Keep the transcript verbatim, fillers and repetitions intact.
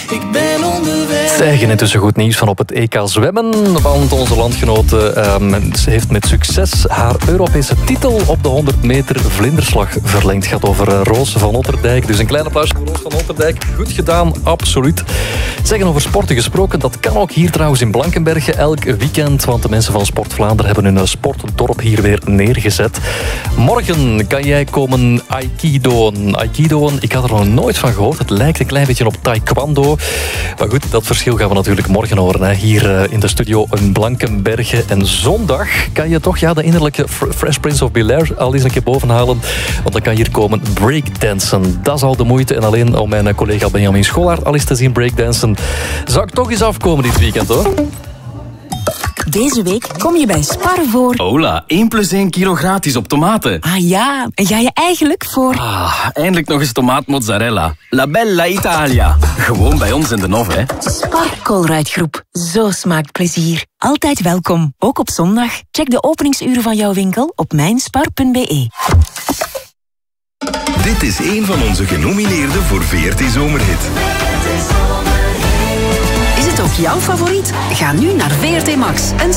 ik ben onderweg. Zeg, en intussen goed nieuws van op het E K zwemmen. Want onze landgenote um, heeft met succes haar Europese titel op de honderd meter vlinderslag verlengd. Het gaat over uh, Roos van Otterdijk. Dus een klein applaus voor Roos van Otterdijk. Goed gedaan, absoluut. Zeggen over sporten gesproken, dat kan ook hier trouwens in Blankenberge elk weekend. Want de mensen van Sport Vlaanderen hebben hun sportdorp hier weer neergezet. Morgen kan jij komen aikidoen. Aikidoen, ik had er nog nooit van gehoord. Het lijkt een klein beetje op taekwondo. Maar goed, dat verschil gaan we natuurlijk morgen horen. Hè. Hier in de studio in Blankenberge. En zondag kan je toch ja, de innerlijke Fresh Prince of Bel-Air al eens een keer bovenhalen. Want dan kan je hier komen breakdansen. Dat is al de moeite. En alleen om mijn collega Benjamin Scholaar al eens te zien breakdansen, zou ik toch eens afkomen dit weekend, hoor. Deze week kom je bij Spar voor... Hola, één plus één kilo gratis op tomaten. Ah ja, en ga je eigenlijk voor... Ah, eindelijk nog eens tomaatmozzarella. La Bella Italia. Gewoon bij ons in de Nov, hè. Spar Colruyt-groep. Zo smaakt plezier. Altijd welkom, ook op zondag. Check de openingsuren van jouw winkel op mijnspar punt be. Dit is een van onze genomineerden voor V R T Zomerhit. Is het ook jouw favoriet? Ga nu naar V R T Max en